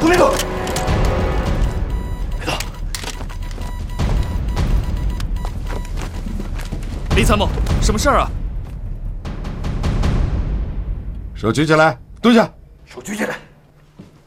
都别动！ 别动！李参谋，什么事儿啊？ 手举起来，蹲下。 手举起来。